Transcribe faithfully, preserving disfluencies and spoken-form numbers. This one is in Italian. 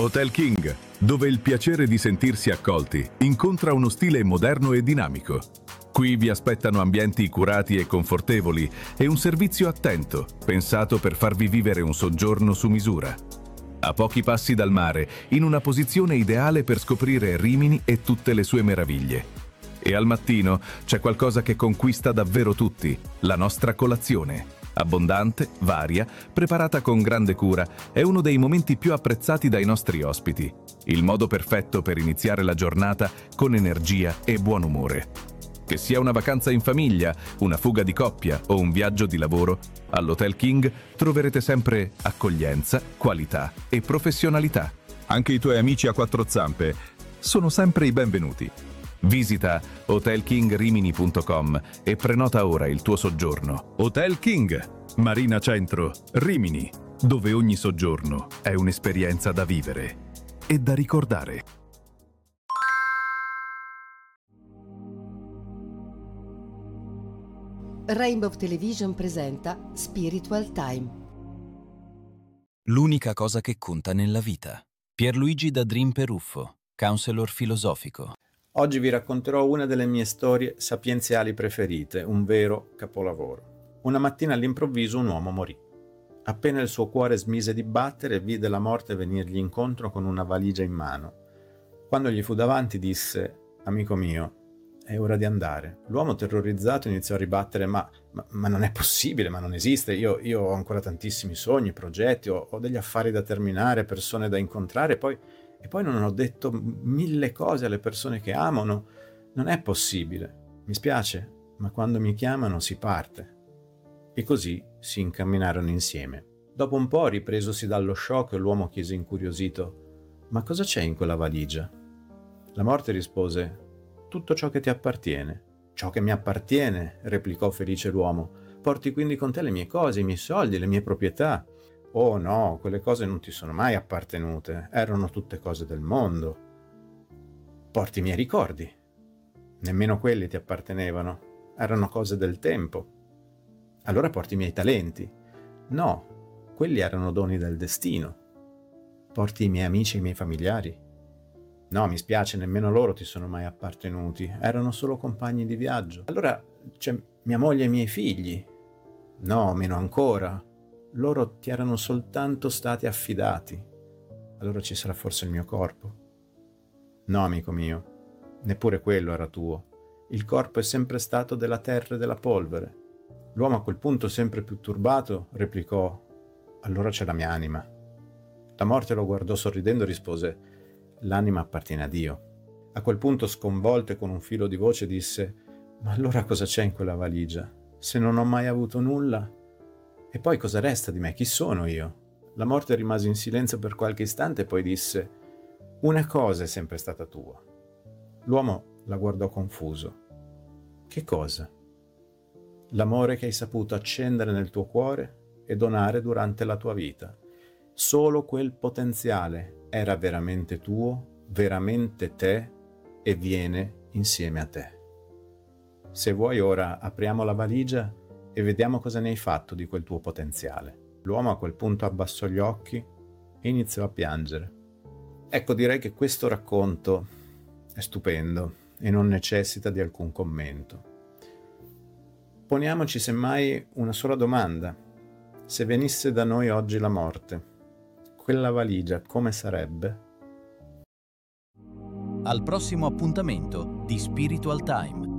Hotel King, dove il piacere di sentirsi accolti incontra uno stile moderno e dinamico. Qui vi aspettano ambienti curati e confortevoli e un servizio attento, pensato per farvi vivere un soggiorno su misura. A pochi passi dal mare, in una posizione ideale per scoprire Rimini e tutte le sue meraviglie. E al mattino c'è qualcosa che conquista davvero tutti, la nostra colazione. Abbondante, varia, preparata con grande cura, è uno dei momenti più apprezzati dai nostri ospiti. Il modo perfetto per iniziare la giornata con energia e buon umore. Che sia una vacanza in famiglia, una fuga di coppia o un viaggio di lavoro, all'Hotel King troverete sempre accoglienza, qualità e professionalità. Anche i tuoi amici a quattro zampe sono sempre i benvenuti. Visita hotel king rimini punto com e prenota ora il tuo soggiorno. Hotel King, Marina Centro, Rimini, dove ogni soggiorno è un'esperienza da vivere e da ricordare. Rainbow Television presenta Spiritual Time. L'unica cosa che conta nella vita. Pierluigi da Dream Peruffo, counselor filosofico. Oggi vi racconterò una delle mie storie sapienziali preferite, un vero capolavoro. Una mattina all'improvviso un uomo morì. Appena il suo cuore smise di battere, vide la morte venirgli incontro con una valigia in mano. Quando gli fu davanti disse: «Amico mio, è ora di andare». L'uomo terrorizzato iniziò a ribattere: ma, ma, ma non è possibile, ma non esiste, io, io ho ancora tantissimi sogni, progetti, ho, ho degli affari da terminare, persone da incontrare, poi... E poi non ho detto mille cose alle persone che amano. Non è possibile. Mi spiace, ma quando mi chiamano si parte. E così si incamminarono insieme. Dopo un po', ripresosi dallo shock, l'uomo chiese incuriosito: «Ma cosa c'è in quella valigia?» La morte rispose: «Tutto ciò che ti appartiene». «Ciò che mi appartiene», replicò felice l'uomo. «Porti quindi con te le mie cose, i miei soldi, le mie proprietà». «Oh no, quelle cose non ti sono mai appartenute, erano tutte cose del mondo». «Porti i miei ricordi». «Nemmeno quelli ti appartenevano, erano cose del tempo». «Allora porti i miei talenti». «No, quelli erano doni del destino». «Porti i miei amici e i miei familiari». «No, mi spiace, nemmeno loro ti sono mai appartenuti, erano solo compagni di viaggio». «Allora c'è mia moglie e i miei figli». «No, meno ancora. Loro ti erano soltanto stati affidati». «Allora ci sarà forse il mio corpo». «No, amico mio, neppure quello era tuo. Il corpo è sempre stato della terra e della polvere». L'uomo a quel punto, sempre più turbato, replicò: «Allora c'è la mia anima». La morte lo guardò sorridendo e rispose: «L'anima appartiene a Dio». A quel punto, sconvolto e con un filo di voce, disse: «Ma allora cosa c'è in quella valigia? Se non ho mai avuto nulla? E poi cosa resta di me? Chi sono io?» La morte rimase in silenzio per qualche istante e poi disse: «Una cosa è sempre stata tua». L'uomo la guardò confuso. «Che cosa?» «L'amore che hai saputo accendere nel tuo cuore e donare durante la tua vita. Solo quel potenziale era veramente tuo, veramente te, e viene insieme a te. Se vuoi ora apriamo la valigia e vediamo cosa ne hai fatto di quel tuo potenziale». L'uomo a quel punto abbassò gli occhi e iniziò a piangere. Ecco, direi che questo racconto è stupendo e non necessita di alcun commento. Poniamoci semmai una sola domanda. Se venisse da noi oggi la morte, quella valigia come sarebbe? Al prossimo appuntamento di Spiritual Time.